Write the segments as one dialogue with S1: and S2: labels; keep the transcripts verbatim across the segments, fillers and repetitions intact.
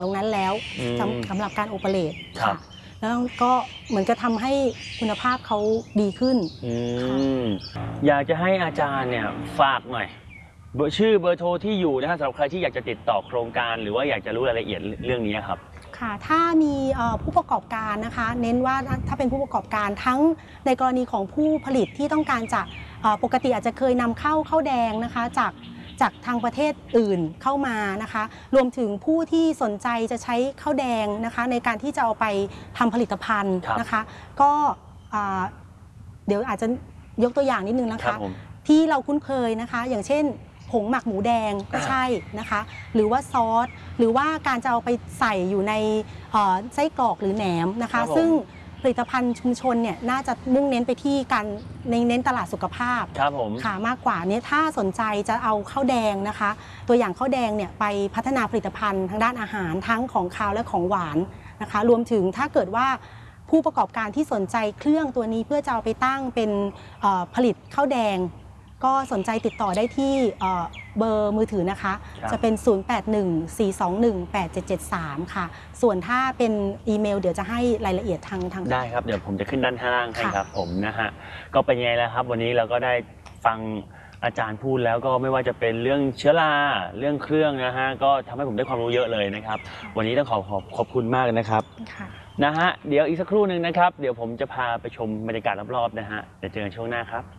S1: ตรงนั้นแล้วสำหรับการโอเปเรตค่ะแล้วก็เหมือนจะทำให้คุณภาพเขาดีขึ้น
S2: อยากจะให้อาจารย์เนี่ยฝากหน่อยเบอร์ชื่อเบอร์โทรที่อยู่นะฮะสำหรับใครที่อยากจะติดต่อโครงการหรือว่าอยากจะรู้รายละเอียดเรื่องนี้ครับ
S1: ค่ะถ้ามีผู้ประกอบการนะคะเน้นว่าถ้าเป็นผู้ประกอบการทั้งในกรณีของผู้ผลิตที่ต้องการจะปกติอาจจะเคยนำเข้าข้าวแดงนะคะจากจากทางประเทศอื่นเข้ามานะคะรวมถึงผู้ที่สนใจจะใช้ข้าวแดงนะคะในการที่จะเอาไปทำผลิตภัณฑ์นะคะก็เดี๋ยวอาจจะยกตัวอย่างนิดนึงนะคะที่เราคุ้นเคยนะคะอย่างเช่นผงหมักหมูแดงก็ใช่นะคะหรือว่าซอสหรือว่าการจะเอาไปใส่อยู่ในไส้กรอกหรือแหนมนะคะซึ่งผลิตภัณฑ์ชุมชนเนี่ยน่าจะมุ่งเน้นไปที่การเน้นตลาดสุขภาพค่ะมากกว่านี้ถ้าสนใจจะเอาข้าวแดงนะคะตัวอย่างข้าวแดงเนี่ยไปพัฒนาผลิตภัณฑ์ทางด้านอาหารทั้งของคาวและของหวานนะคะรวมถึงถ้าเกิดว่าผู้ประกอบการที่สนใจเครื่องตัวนี้เพื่อจะเอาไปตั้งเป็นผลิตข้าวแดงก็สนใจติดต่อได้ที่เบอร์มือถือนะคะจะเป็น ศูนย์ แปด หนึ่ง สี่ สอง หนึ่ง แปด เจ็ด เจ็ด สาม ค่ะส่วนถ้าเป็นอีเมลเดี๋ยวจะให้รายละเอียดทางทาง
S2: ได้ครับเดี๋ยวผมจะขึ้นด้านข้างล่างให้ครับผมนะฮะก็เป็นไงแล้วครับวันนี้เราก็ได้ฟังอาจารย์พูดแล้วก็ไม่ว่าจะเป็นเรื่องเชื้อราเรื่องเครื่องนะฮะก็ทำให้ผมได้ความรู้เยอะเลยนะครับวันนี้ต้องขอขอบขอบคุณมากนะครับนะฮะเดี๋ยวอีกสักครู่หนึ่งนะครับเดี๋ยวผมจะพาไปชมบรรยากาศรอบๆนะฮะเดี๋ยวเจอกันช่วงหน้าครับ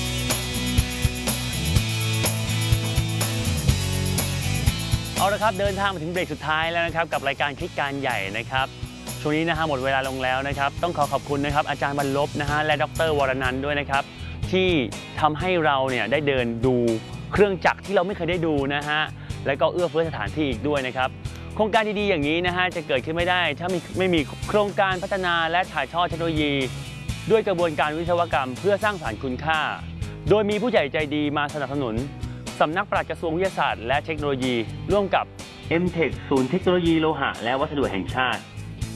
S2: เอาละครับเดินทางมาถึงเบรกสุดท้ายแล้วนะครับกับรายการคิดการใหญ่นะครับช่วงนี้นะฮะหมดเวลาลงแล้วนะครับต้องขอขอบคุณนะครับอาจารย์บรรลบนะฮะและดรวรนันท์ด้วยนะครับที่ทำให้เราเนี่ยได้เดินดูเครื่องจักรที่เราไม่เคยได้ดูนะฮะและก็เอื้อเฟื้อสถานที่อีกด้วยนะครับโครงการดีๆอย่างนี้นะฮะจะเกิดขึ้นไม่ได้ถ้าไม่มีโครงการพัฒนาและถ่ายทอดเทคโนโลยีด้วยกระบวนการวิศวกรรมเพื่อสร้างสรรค์คุณค่าโดยมีผู้ใหญ่ใจดีมาสนับสนุนสำนักปลัดกระทรวงวิทยาศาสตร์และเทคโนโลยีร่วมกับ เอ็ม เทค ศูนย์เทคโนโลยีโลหะและวัสดุแห่งชาติ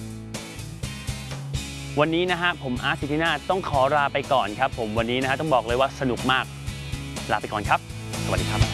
S2: วันนี้นะฮะผมอาร์ต สิทธินาถต้องขอลาไปก่อนครับผมวันนี้นะฮะต้องบอกเลยว่าสนุกมากลาไปก่อนครับสวัสดีครับ